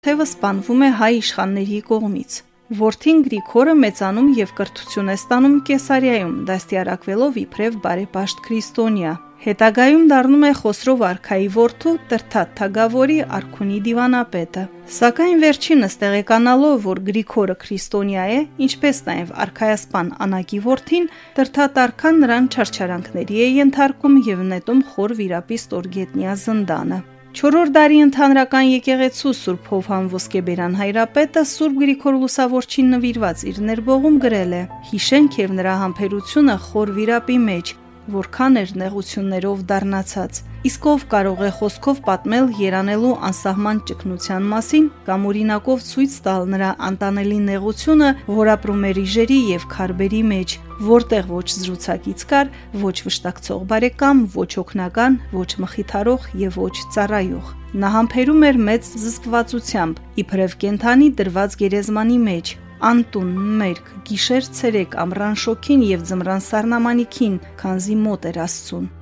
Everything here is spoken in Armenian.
թևը սպանվում է հայ իշխանների կողմից։ Որդին Գրիգորը մեծանում եւ կրթություն է ստանում Կեսարիայում, դաստիարակվելով իբրև բարեպաշտ քրիստոնյա։ Հետագայում դառնում է Խոսրով արքայի որդու Տրթատ թագավորի արքունի դիվանապետը։ Սակայն վերջինս տեղեկանալով, որ Գրիգորը քրիստոնյա է, ինչպես նաև արքայասպան Անագի որդին, Տրթատ արքան նրան չարչարանքների է ենթարկում եւ նետում խոր վիրապի ստորգետնյա զնդանը։ 4-րդ դարի ընդհանրական եկեղեցու Սուրբ Հովհան Ոսկեբերան հայրապետը Սուրբ Գրիգոր Լուսավորչին նվիրված իր ներբողում գրել է. «Հիշենք եւ նրա համբերությունը խոր վիրապի մեջ, որքան էր նեղություններով դառնացած, իսկ ով կարող է խոսքով պատմել երանելու անսահման ճգնության մասին կամ օրինակով ցույց տալ նրա անտանելի նեղությունը, որ ապրում էր իժերի եւ քարբերի մեջ, որտեղ ոչ զրուցակից կար, ոչ վշտակցող բարեկամ, ոչ օգնական, ոչ մխիթարող եւ ոչ ծառայող։ Նա համբերում էր մեծ զսպվածությամբ, իբրև կենդանի դրված գերեզմանի մեջ, անտուն, մերկ, գիշեր ցերեկ ամռան շոգին եւ ձմռան սառնամանիքին, քանզի մոտ էր Աստծուն։